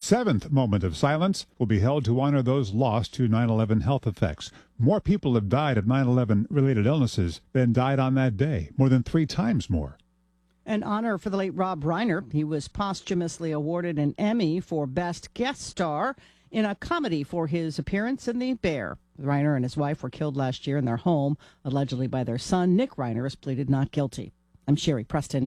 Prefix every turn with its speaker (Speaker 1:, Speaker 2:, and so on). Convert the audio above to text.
Speaker 1: 7th moment of silence will be held to honor those lost to 9/11 health effects. More people have died of 9/11 related illnesses than died on that day, more than 3 times more.
Speaker 2: An honor for the late Rob Reiner. He was posthumously awarded an Emmy for Best Guest Star in a comedy for his appearance in The Bear. Reiner and his wife were killed last year in their home, allegedly by their son. Nick Reiner has pleaded not guilty. I'm Sherry Preston.